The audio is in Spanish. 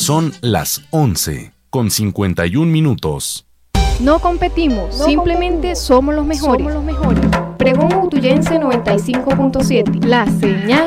Son las 11:51. No competimos, simplemente somos los mejores. Pregón Utuyense 95.7, la señal